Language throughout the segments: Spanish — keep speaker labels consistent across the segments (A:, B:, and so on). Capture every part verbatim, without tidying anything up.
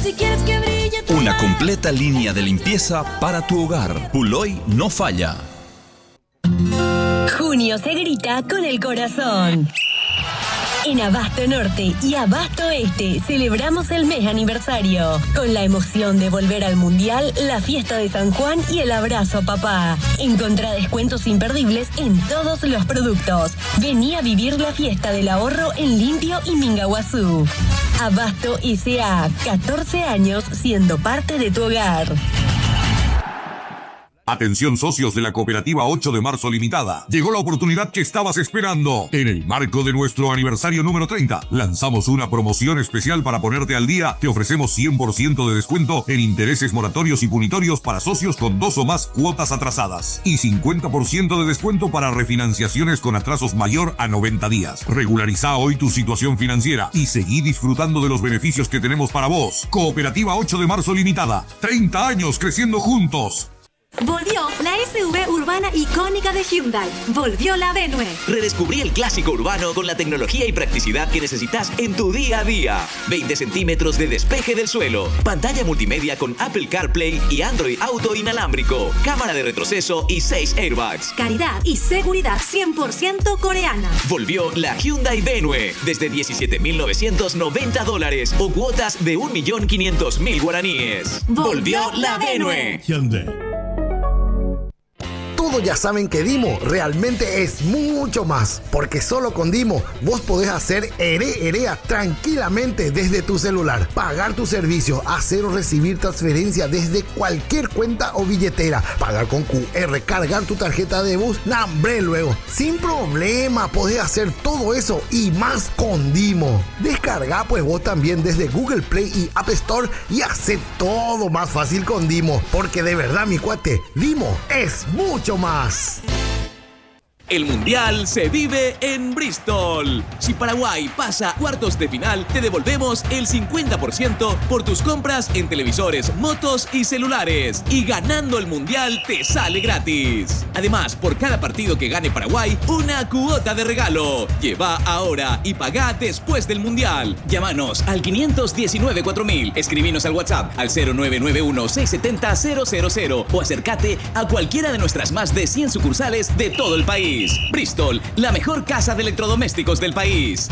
A: Si quieres que brille tu
B: Una
A: mar.
B: completa línea de limpieza para tu hogar. Puloy no falla.
C: Junio se grita con el corazón. En Abasto Norte y Abasto Este celebramos el mes aniversario con la emoción de volver al Mundial, la fiesta de San Juan y el abrazo a papá. Encontrá descuentos imperdibles en todos los productos. Vení a vivir la fiesta del ahorro en Limpio y Mingaguazú. Abasto S A, catorce años siendo parte de tu hogar.
D: Atención socios de la Cooperativa ocho de marzo Limitada. Llegó la oportunidad que estabas esperando. En el marco de nuestro aniversario número treinta, lanzamos una promoción especial para ponerte al día. Te ofrecemos cien por ciento de descuento en intereses moratorios y punitorios para socios con dos o más cuotas atrasadas. Y cincuenta por ciento de descuento para refinanciaciones con atrasos mayor a noventa días. Regulariza hoy tu situación financiera y seguí disfrutando de los beneficios que tenemos para vos. Cooperativa ocho de marzo Limitada. treinta años creciendo juntos.
E: Volvió la S U V urbana icónica de Hyundai. Volvió la Venue.
F: Redescubrí el clásico urbano con la tecnología y practicidad que necesitas en tu día a día. veinte centímetros de despeje del suelo. Pantalla multimedia con Apple CarPlay y Android Auto inalámbrico. Cámara de retroceso y seis airbags.
E: Calidad y seguridad cien por ciento coreana.
F: Volvió la Hyundai Venue desde diecisiete mil novecientos noventa dólares o cuotas de un millón quinientos mil guaraníes. Volvió la Venue.
G: Hyundai.
H: Todos ya saben que Dimo realmente es mucho más, porque solo con Dimo vos podés hacer ere erea tranquilamente desde tu celular, pagar tu servicio, hacer o recibir transferencia desde cualquier cuenta o billetera, pagar con Q R, cargar tu tarjeta de bus, nambre luego, sin problema podés hacer todo eso y más con Dimo. Descarga pues vos también desde Google Play y App Store y hace todo más fácil con Dimo, porque de verdad mi cuate, Dimo es mucho más.
F: El Mundial se vive en Bristol. Si Paraguay pasa a cuartos de final, te devolvemos el cincuenta por ciento por tus compras en televisores, motos y celulares. Y ganando el Mundial te sale gratis. Además, por cada partido que gane Paraguay, una cuota de regalo. Lleva ahora y pagá después del Mundial. Llámanos al quinientos diecinueve cuatro mil. Escribinos al WhatsApp al cero nueve nueve uno seis siete cero cero cero cero o acércate a cualquiera de nuestras más de cien sucursales de todo el país. Bristol, la mejor casa de electrodomésticos del país.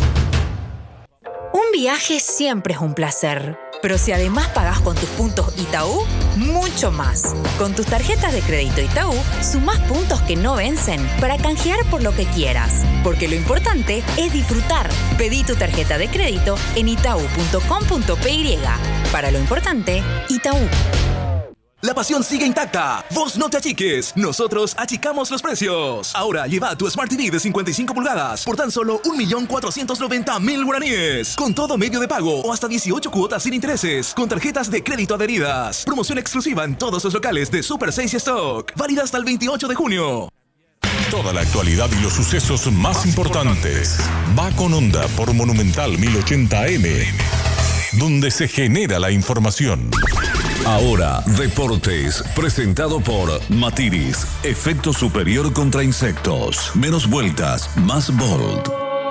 I: Un viaje siempre es un placer, pero si además pagás con tus puntos Itaú, mucho más. Con tus tarjetas de crédito Itaú, sumás puntos que no vencen para canjear por lo que quieras. Porque lo importante es disfrutar. Pedí tu tarjeta de crédito en itaú punto com punto pe y. Para lo importante, Itaú.
J: La pasión sigue intacta. Vos no te achiques. Nosotros achicamos los precios. Ahora lleva tu Smart T V de cincuenta y cinco pulgadas por tan solo un millón cuatrocientos noventa mil guaraníes. Con todo medio de pago o hasta dieciocho cuotas sin intereses. Con tarjetas de crédito adheridas. Promoción exclusiva en todos los locales de Super seis y Stock. Válida hasta el veintiocho de junio.
K: Toda la actualidad y los sucesos más, más importantes. Va con Onda por Monumental mil ochenta A M. Donde se genera la información.
L: Ahora, Deportes, presentado por Matiris, efecto superior contra insectos. Menos vueltas, más bold.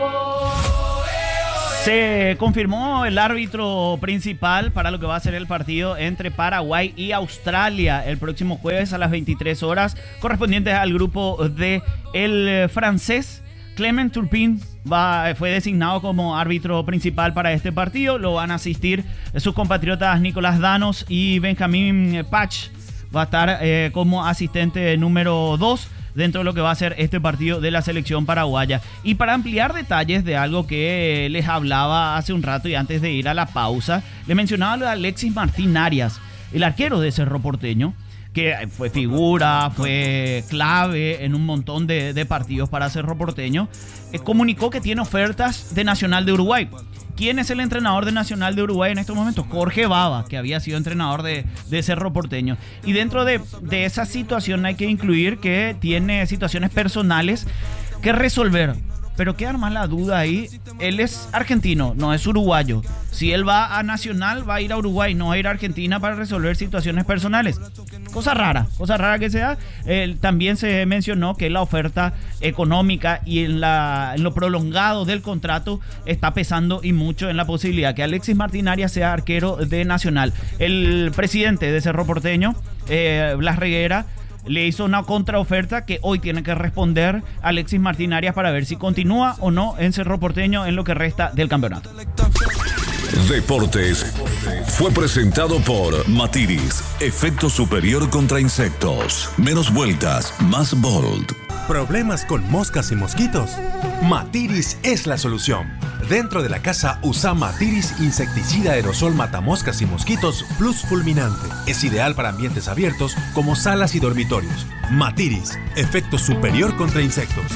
M: Se confirmó el árbitro principal para lo que va a ser el partido entre Paraguay y Australia el próximo jueves a las veintitrés horas, correspondiente al grupo de el francés. Clement Turpin va, fue designado como árbitro principal para este partido. Lo van a asistir sus compatriotas Nicolás Danos y Benjamín Patch. Va a estar eh, como asistente número dos dentro de lo que va a ser este partido de la selección paraguaya. Y para ampliar detalles de algo que les hablaba hace un rato y antes de ir a la pausa, le mencionaba lo de Alexis Martín Arias, el arquero de Cerro Porteño, que fue figura, fue clave en un montón de, de partidos para Cerro Porteño, eh, comunicó que tiene ofertas de Nacional de Uruguay. ¿Quién es el entrenador de Nacional de Uruguay en estos momentos? Jorge Baba, que había sido entrenador de, de Cerro Porteño. Y dentro de, de esa situación hay que incluir que tiene situaciones personales que resolver pero queda más la duda ahí. Él es argentino, no es uruguayo. Si él va a Nacional, va a ir a Uruguay, no va a ir a Argentina para resolver situaciones personales. Cosa rara, cosa rara que sea. Eh, también se mencionó que la oferta económica y en, la, en lo prolongado del contrato está pesando y mucho en la posibilidad que Alexis Martín Arias sea arquero de Nacional. El presidente de Cerro Porteño, eh, Blas Reguera, le hizo una contraoferta que hoy tiene que responder Alexis Martín Arias para ver si continúa o no en Cerro Porteño en lo que resta del campeonato.
L: Deportes fue presentado por Matiris, efecto superior contra insectos. Menos vueltas, más Bold.
A: ¿Problemas con moscas y mosquitos? Matiris es la solución. Dentro de la casa usa Matiris insecticida aerosol matamoscas y mosquitos plus fulminante. Es ideal para ambientes abiertos como salas y dormitorios. Matiris, efecto superior contra insectos.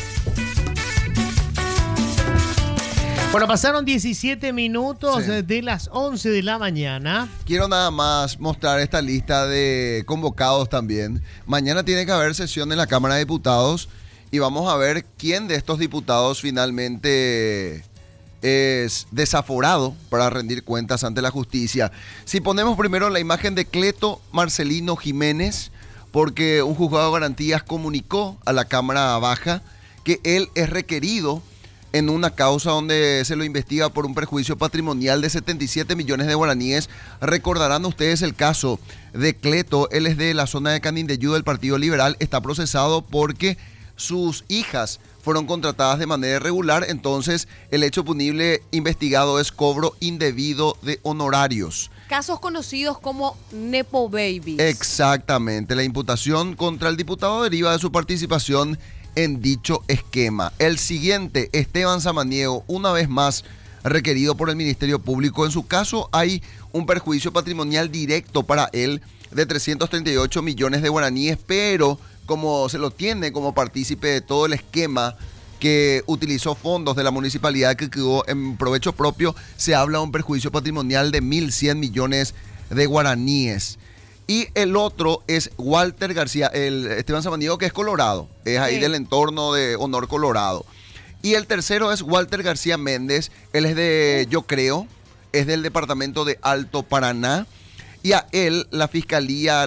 G: Bueno, pasaron diecisiete minutos
N: Sí.
G: de las once de la mañana.
N: Quiero nada más mostrar esta lista de convocados también. Mañana tiene que haber sesión en la Cámara de Diputados y vamos a ver quién de estos diputados finalmente es desaforado para rendir cuentas ante la justicia. Si ponemos primero la imagen de Cleto Marcelino Jiménez, porque un juzgado de garantías comunicó a la Cámara Baja que él es requerido en una causa donde se lo investiga por un perjuicio patrimonial de setenta y siete millones de guaraníes. Recordarán ustedes el caso de Cleto. Él es de la zona de Canindeyú del Partido Liberal. Está procesado porque sus hijas fueron contratadas de manera irregular. Entonces, el hecho punible investigado es cobro indebido de honorarios.
O: Casos conocidos como Nepo Babies.
N: Exactamente. La imputación contra el diputado deriva de su participación en dicho esquema. El siguiente, Esteban Samaniego, una vez más requerido por el Ministerio Público. En su caso hay un perjuicio patrimonial directo para él de trescientos treinta y ocho millones de guaraníes, pero como se lo tiene como partícipe de todo el esquema que utilizó fondos de la municipalidad que quedó en provecho propio, se habla de un perjuicio patrimonial de mil cien millones de guaraníes. Y el otro es Walter García, el Esteban Samaniego, que es colorado, es ahí sí. del entorno de Honor Colorado. Y el tercero es Walter García Méndez, él es de, yo creo, es del departamento de Alto Paraná, y a él la fiscalía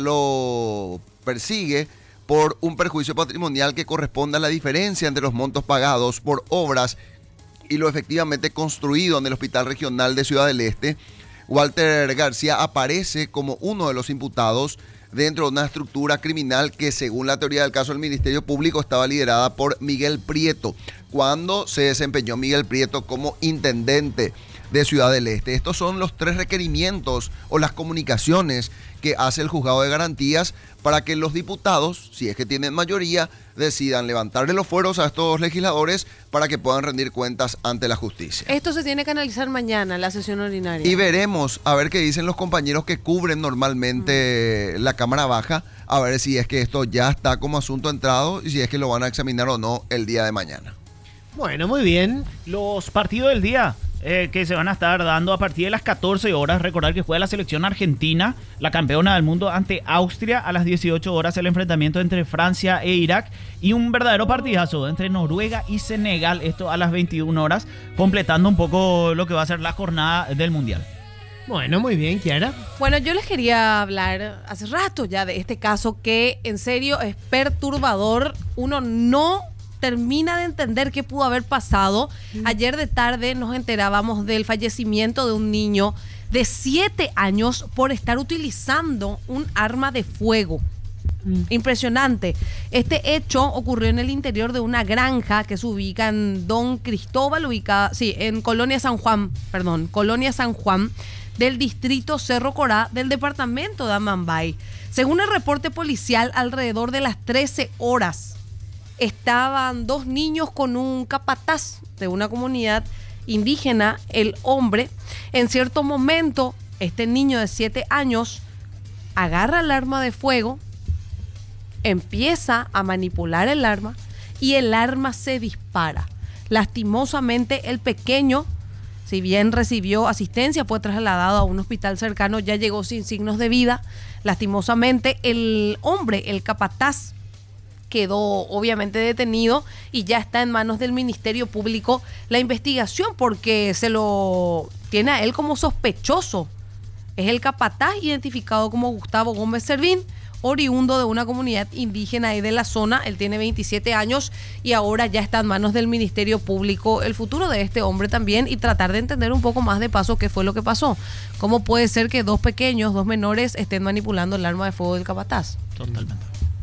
N: lo persigue por un perjuicio patrimonial que corresponde a la diferencia entre los montos pagados por obras y lo efectivamente construido en el Hospital Regional de Ciudad del Este. Walter García aparece como uno de los imputados dentro de una estructura criminal que, según la teoría del caso del Ministerio Público, estaba liderada por Miguel Prieto, cuando se desempeñó Miguel Prieto como intendente de Ciudad del Este. Estos son los tres requerimientos o las comunicaciones que hace el juzgado de garantías para que los diputados, si es que tienen mayoría, decidan levantarle los fueros a estos legisladores para que puedan rendir cuentas ante la justicia.
O: Esto se tiene que analizar mañana en la sesión ordinaria.
N: Y veremos a ver qué dicen los compañeros que cubren normalmente mm. la Cámara Baja, a ver si es que esto ya está como asunto entrado y si es que lo van a examinar o no el día de mañana.
G: Bueno, muy bien.
M: Los partidos del día eh, que se van a estar dando a partir de las catorce horas. Recordar que juega la selección argentina, la campeona del mundo, ante Austria. A las dieciocho horas el enfrentamiento entre Francia e Irak. Y un verdadero partidazo entre Noruega y Senegal. Esto a las veintiuna horas, completando un poco lo que va a ser la jornada del Mundial.
G: Bueno, muy bien, Kiara.
O: Bueno, yo les quería hablar hace rato ya de este caso que en serio es perturbador. Uno no termina de entender qué pudo haber pasado. Mm. Ayer de tarde nos enterábamos del fallecimiento de un niño de siete años por estar utilizando un arma de fuego. Mm. Impresionante. Este hecho ocurrió en el interior de una granja que se ubica en Don Cristóbal, ubicada, sí, en Colonia San Juan, perdón, Colonia San Juan, del distrito Cerro Corá del departamento de Amambay. Según el reporte policial, alrededor de las trece horas estaban dos niños con un capataz de una comunidad indígena. El hombre, en cierto momento, este niño de siete años agarra el arma de fuego, empieza a manipular el arma y el arma se dispara. Lastimosamente, el pequeño, si bien recibió asistencia, fue trasladado a un hospital cercano, ya llegó sin signos de vida. Lastimosamente, el hombre, el capataz, quedó obviamente detenido y ya está en manos del Ministerio Público la investigación porque se lo tiene a él como sospechoso. Es el capataz identificado como Gustavo Gómez Servín, oriundo de una comunidad indígena ahí de la zona. Él tiene veintisiete años y ahora ya está en manos del Ministerio Público el futuro de este hombre también y tratar de entender un poco más de paso qué fue lo que pasó. ¿Cómo puede ser que dos pequeños, dos menores estén manipulando el arma de fuego del capataz?
M: Totalmente.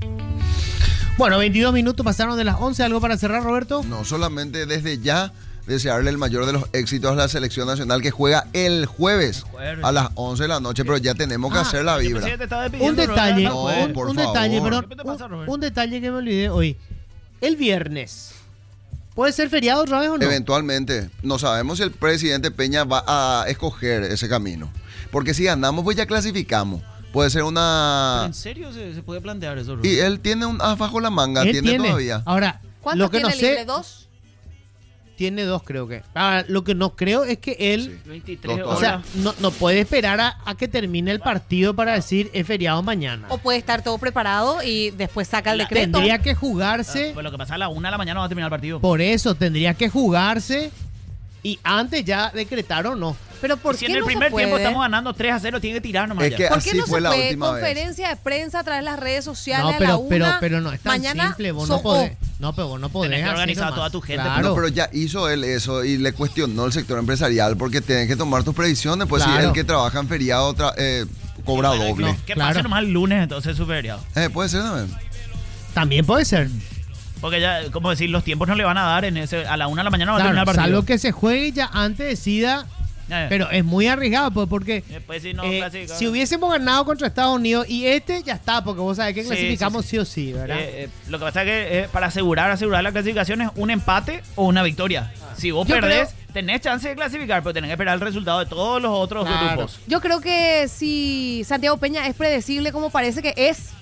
G: Bueno, veintidós minutos pasaron de las once. ¿Algo para cerrar, Roberto?
N: No, solamente desde ya desearle el mayor de los éxitos a la selección nacional que juega el jueves, jueves. a las once de la noche, pero ya tenemos que
G: Ah,
N: hacer la vibra.
G: Un detalle,
N: No,
G: un,
N: por
G: un
N: favor.
G: detalle, perdón, un, un detalle que me olvidé hoy. El viernes, ¿puede ser feriado otra vez o no?
N: Eventualmente, no sabemos si el presidente Peña va a escoger ese camino, porque si ganamos pues ya clasificamos. Puede ser una...
M: ¿En serio se, se puede plantear eso,
N: Y él tiene un as bajo la manga,
G: Él
N: tiene,
G: tiene.
N: todavía.
G: Ahora,
O: ¿Cuántos
G: lo que
O: tiene
G: no sé,
O: libre? ¿Dos?
G: tiene dos creo que. Ahora, lo que no creo es que él,
M: veintitrés
G: o sea,
M: horas.
G: no, no puede esperar a, a que termine el partido para decir es feriado mañana.
O: O puede estar todo preparado y después saca el decreto.
G: Tendría que jugarse.
M: Pues lo que pasa a la una de la mañana va a terminar el partido.
G: Por eso tendría que jugarse y antes ya decretar o no.
O: Pero ¿por
M: si
O: qué
M: en el
O: no se
M: primer tiempo
O: puede?
M: estamos ganando tres a cero, tiene que tirar nomás.
N: Es
M: ya.
N: que
O: ¿Por qué
N: así
O: no
N: fue
O: se
N: la
O: puede?
N: última vez.
O: Conferencia de prensa a través de las redes sociales
G: No,
O: a la
G: pero,
O: una.
G: pero, pero no es tan
O: Mañana
G: simple. Vos
O: son
G: no podés. No, pero vos no podés.
M: Tenés que
G: así
M: organizar
G: nomás.
M: a toda tu gente.
G: Claro.
N: No, pero ya hizo él eso y le cuestionó el sector empresarial porque tienes que tomar tus previsiones. Pues
G: Claro.
N: si el que trabaja en feriado tra- eh, cobra
M: Bueno,
N: doble.
M: no, que
G: Claro.
M: pase nomás el lunes, entonces es su feriado.
N: Eh, puede ser también.
G: También puede ser.
M: Porque ya, como decir, los tiempos no le van a dar en ese. A la una de la mañana va a
G: Claro,
M: terminar el partido.
G: salvo que se juegue y ya antes decida.
M: Eh.
G: Pero es muy arriesgado pues, porque
M: Después si no
G: eh,
M: clasifica-
G: si hubiésemos ganado contra Estados Unidos y este ya está, porque vos sabés que
M: Sí,
G: clasificamos
M: sí,
G: sí, o sí, ¿verdad?
M: Eh, eh, lo que pasa es que eh, para asegurar asegurar la clasificación es un empate o una victoria. Si vos
O: Yo
M: perdés,
O: creo-
M: tenés chance de clasificar, pero tenés que esperar el resultado de todos los otros
G: Claro.
M: grupos.
O: Yo creo que si Santiago Peña es predecible como parece que es,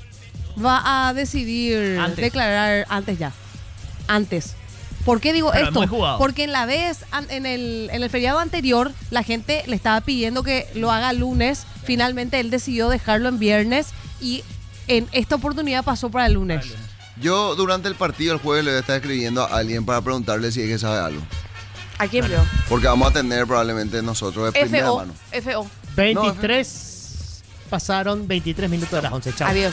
O: va a decidir
M: Antes.
O: declarar antes ya. Antes. ¿Por qué digo
M: Pero es
O: esto?
M: muy jugado.
O: Porque en la vez, an- en el, en el feriado anterior, la gente le estaba pidiendo que lo haga lunes. Finalmente él decidió dejarlo en viernes y en esta oportunidad pasó para el lunes.
N: Yo durante el partido el jueves le voy a estar escribiendo a alguien para preguntarle si es que sabe algo.
O: ¿A quién vio?
N: Porque vamos a tener probablemente nosotros de primera
O: F O.
N: mano.
O: F O.
G: veintitrés. Pasaron veintitrés minutos de las once. Chao.
O: Adiós.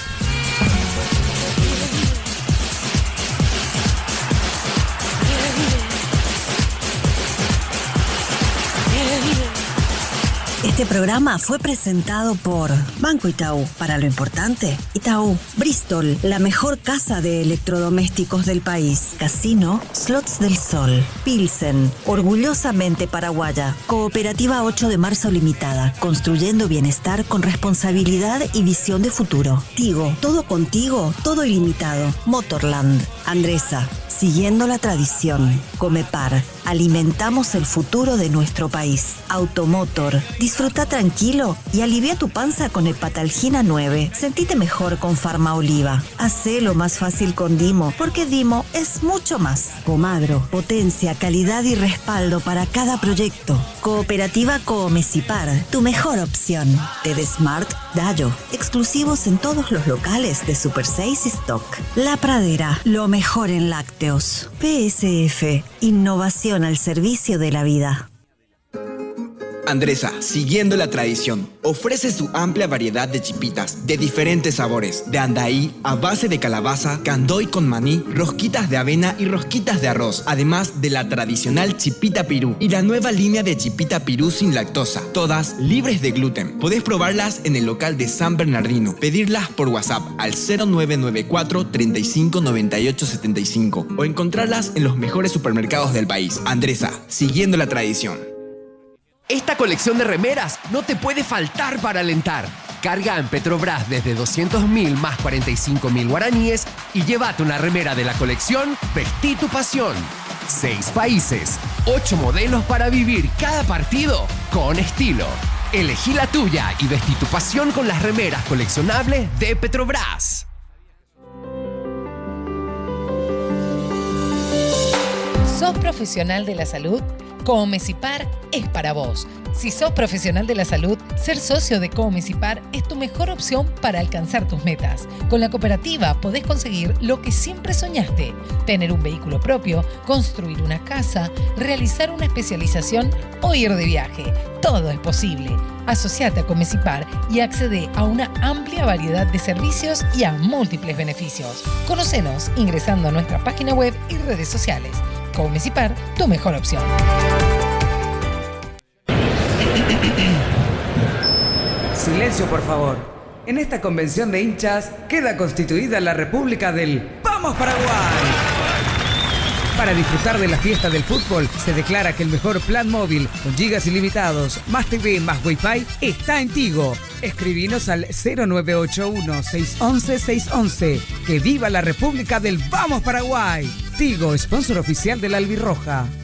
C: Este programa fue presentado por Banco Itaú. Para lo importante, Itaú. Bristol, la mejor casa de electrodomésticos del país. Casino, Slots del Sol. Pilsen, orgullosamente paraguaya. Cooperativa ocho de marzo Limitada. Construyendo bienestar con responsabilidad y visión de futuro. Tigo, todo contigo, todo ilimitado. Motorland. Andresa, siguiendo la tradición. Comepar, alimentamos el futuro de nuestro país. Automotor, disfruta tranquilo y alivia tu panza con Hepatalgina nueve. Sentite mejor con Farma Oliva. Hacelo más fácil con Dimo, porque Dimo es mucho más. Comadro, potencia, calidad y respaldo para cada proyecto. Cooperativa Coomecipar, tu mejor opción. T D Smart, Dayo, exclusivos en todos los locales de Super seis y Stock. La Pradera, lo mejor en lácteos. P S F, innovación al servicio de la vida.
P: Andresa, siguiendo la tradición, ofrece su amplia variedad de chipitas de diferentes sabores, de andaí a base de calabaza, candoy con maní, rosquitas de avena y rosquitas de arroz, además de la tradicional chipita pirú y la nueva línea de chipita pirú sin lactosa, todas libres de gluten. Podés probarlas en el local de San Bernardino, pedirlas por WhatsApp al cero nueve nueve cuatro, treinta y cinco, noventa y ocho, setenta y cinco o encontrarlas en los mejores supermercados del país. Andresa, siguiendo la tradición.
Q: Esta colección de remeras no te puede faltar para alentar. Carga en Petrobras desde doscientos mil más cuarenta y cinco mil guaraníes y llévate una remera de la colección Vestí tu pasión. Seis países, ocho modelos para vivir cada partido con estilo. Elegí la tuya y vestí tu pasión con las remeras coleccionables de Petrobras.
I: ¿Sos profesional de la salud?
R: Comecipar es para vos. Si sos profesional de la salud, ser socio de Comecipar es tu mejor opción para alcanzar tus metas. Con la cooperativa podés conseguir lo que siempre soñaste: tener un vehículo propio, construir una casa, realizar una especialización o ir de viaje. Todo es posible. Asociate a Comecipar y accede a una amplia variedad de servicios y a múltiples beneficios. Conocenos ingresando a nuestra página web y redes sociales. Comecipar, tu mejor opción.
S: Silencio, por favor. En esta convención de hinchas queda constituida la República del ¡Vamos Paraguay! Para disfrutar de la fiesta del fútbol, se declara que el mejor plan móvil con gigas ilimitados, más T V, más Wi-Fi, está en Tigo. Escribinos al cero nueve ocho uno, seis uno uno, seis uno uno. ¡Que viva la República del Vamos Paraguay! Tigo, sponsor oficial de la Albirroja.